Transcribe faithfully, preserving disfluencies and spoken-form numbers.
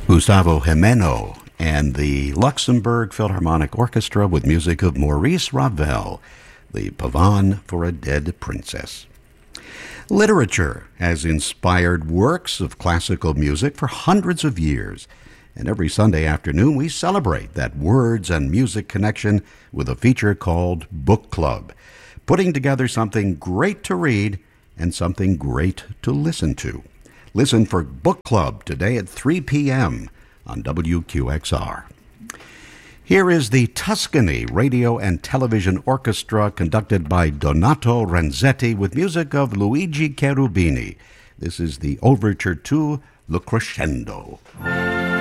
Gustavo Gimeno and the Luxembourg Philharmonic Orchestra with music of Maurice Ravel, the Pavane for a Dead Princess. Literature has inspired works of classical music for hundreds of years, and every Sunday afternoon we celebrate that words and music connection with a feature called Book Club, putting together something great to read and something great to listen to. Listen for Book Club today at three p.m. on W Q X R. Here is the Tuscany Radio and Television Orchestra conducted by Donato Renzetti with music of Luigi Cherubini. This is the overture to Le Crescendo.